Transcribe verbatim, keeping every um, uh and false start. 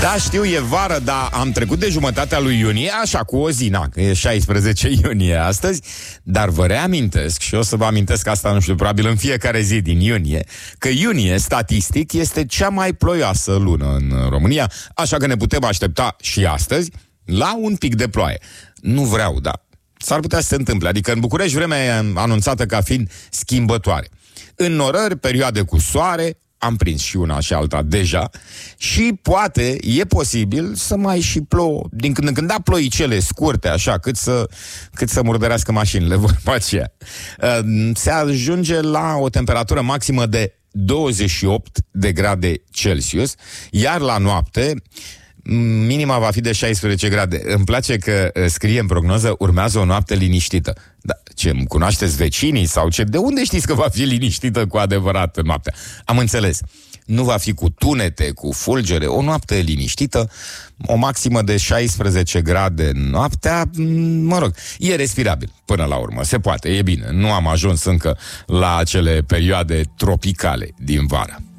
Da, știu, e vară, dar am trecut de jumătatea lui iunie, așa, cu o zi, na, că e șaisprezece iunie astăzi, dar vă reamintesc, și o să vă amintesc asta, nu știu, probabil în fiecare zi din iunie, că iunie, statistic, este cea mai ploioasă lună în România, așa că ne putem aștepta și astăzi la un pic de ploaie. Nu vreau, dar s-ar putea să se întâmple, adică în București vremea e anunțată ca fiind schimbătoare. Înnorări, perioade cu soare, am prins și una și alta deja, și poate, e posibil să mai și plouă din când în când, da, ploicele scurte, așa, cât să, cât să murdărească mașinile, vorba aceea. Se ajunge la o temperatură maximă de douăzeci și opt de grade Celsius, iar la noapte minima va fi de șaisprezece grade. Îmi place că scrie în prognoză: urmează o noapte liniștită. Da, ce, îmi cunoașteți vecinii sau ce? De unde știți că va fi liniștită cu adevărat noaptea? Am înțeles. Nu va fi cu tunete, cu fulgere, o noapte liniștită, o maximă de șaisprezece grade noaptea, mă rog, e respirabil până la urmă, se poate, e bine. Nu am ajuns încă la acele perioade tropicale din vară.